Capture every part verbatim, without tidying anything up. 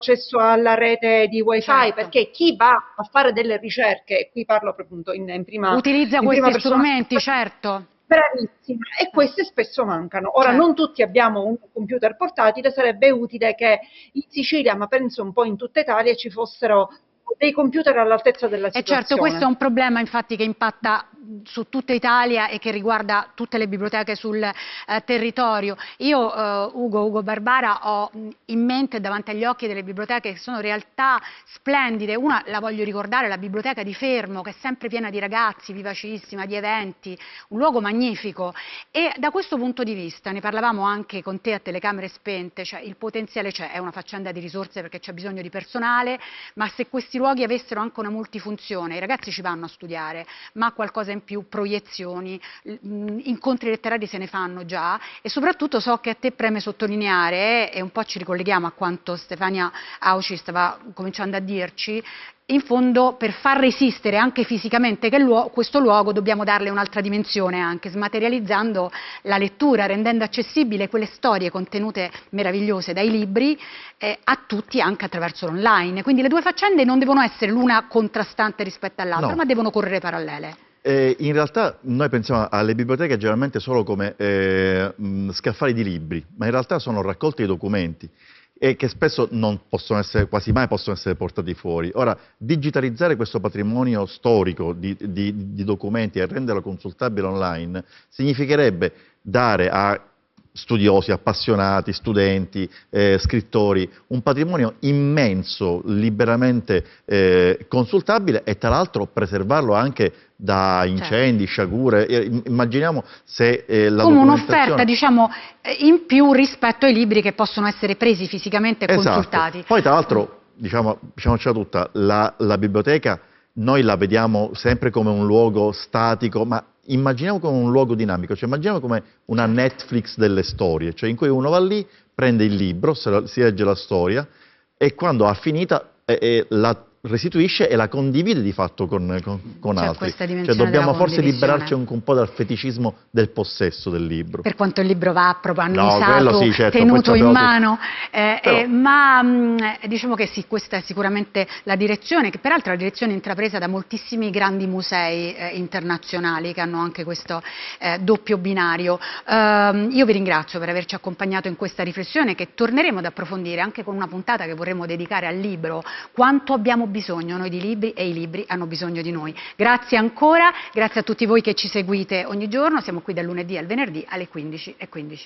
accesso alla rete di wifi, certo. perché chi va a fare delle ricerche, e qui parlo appunto in, in prima utilizza in questi prima persona, strumenti, certo. Bravissima, e queste spesso mancano. Ora, certo. non tutti abbiamo un computer portatile, sarebbe utile che in Sicilia, ma penso un po' in tutta Italia, ci fossero dei computer all'altezza della E situazione. certo, questo è un problema infatti che impatta su tutta Italia e che riguarda tutte le biblioteche sul eh, territorio. Io, eh, Ugo, Ugo Barbara, ho in mente davanti agli occhi delle biblioteche che sono realtà splendide. Una la voglio ricordare, la biblioteca di Fermo, che è sempre piena di ragazzi, vivacissima, di eventi, un luogo magnifico. E da questo punto di vista, ne parlavamo anche con te a telecamere spente, cioè il potenziale c'è, è una faccenda di risorse perché c'è bisogno di personale, ma se questi luoghi avessero anche una multifunzione, i ragazzi ci vanno a studiare, ma qualcosa in più, proiezioni, incontri letterari se ne fanno già, e soprattutto so che a te preme sottolineare, e un po' ci ricolleghiamo a quanto Stefania Auci stava cominciando a dirci, in fondo per far resistere anche fisicamente che luo- questo luogo dobbiamo darle un'altra dimensione, anche smaterializzando la lettura, rendendo accessibile quelle storie contenute meravigliose dai libri eh, a tutti anche attraverso l'online. Quindi le due faccende non devono essere l'una contrastante rispetto all'altra, No. ma devono correre parallele. Eh, in realtà noi pensiamo alle biblioteche generalmente solo come eh, mh, scaffali di libri, ma in realtà sono raccolte di documenti e che spesso non possono essere, quasi mai possono essere portati fuori. Ora, digitalizzare questo patrimonio storico di, di, di documenti e renderlo consultabile online significherebbe dare a studiosi, appassionati, studenti, eh, scrittori, un patrimonio immenso, liberamente eh, consultabile, e tra l'altro preservarlo anche da incendi, certo. sciagure. Eh, immaginiamo se eh, la come documentazione... un'offerta, diciamo, in più rispetto ai libri che possono essere presi fisicamente e esatto. consultati. Poi tra l'altro, diciamo, diciamocela tutta, la, la biblioteca noi la vediamo sempre come un luogo statico, ma immaginiamo come un luogo dinamico, cioè immaginiamo come una Netflix delle storie, cioè in cui uno va lì, prende il libro, si legge la storia e quando ha finita eh, eh, la restituisce e la condivide di fatto con, con, con altri. Questa cioè dobbiamo forse liberarci un, un po' dal feticismo del possesso del libro. Per quanto il libro va proprio annusato, no, sì, certo, tenuto in mano, eh, Però... eh, ma mh, diciamo che sì, questa è sicuramente la direzione, che peraltro è la direzione intrapresa da moltissimi grandi musei eh, internazionali che hanno anche questo eh, doppio binario. Uh, io vi ringrazio per averci accompagnato in questa riflessione che torneremo ad approfondire anche con una puntata che vorremmo dedicare al libro, quanto abbiamo bisogno noi di libri e i libri hanno bisogno di noi. Grazie ancora, grazie a tutti voi che ci seguite ogni giorno, siamo qui dal lunedì al venerdì alle quindici e quindici.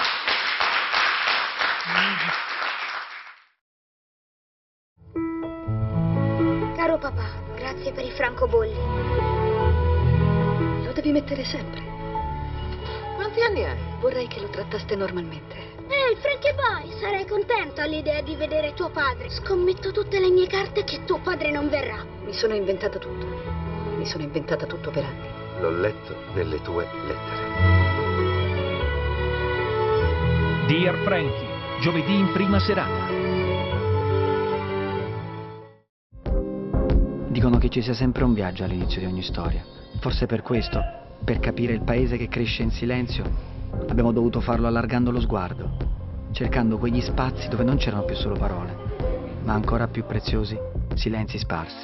Caro papà, grazie per i francobolli. Lo devi mettere sempre. Quanti anni hai? Vorrei che lo trattaste normalmente. Ehi, Frankie Boy, sarei contento all'idea di vedere tuo padre. Scommetto tutte le mie carte che tuo padre non verrà. Mi sono inventata tutto. Mi sono inventata tutto per anni. L'ho letto nelle tue lettere. Dear Frankie, giovedì in prima serata. Dicono che ci sia sempre un viaggio all'inizio di ogni storia. Forse per questo, per capire il paese che cresce in silenzio, abbiamo dovuto farlo allargando lo sguardo, cercando quegli spazi dove non c'erano più solo parole, ma ancora più preziosi, silenzi sparsi.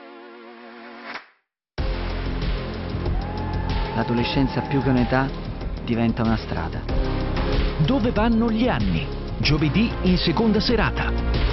L'adolescenza più che un'età diventa una strada. Dove vanno gli anni? Giovedì in seconda serata.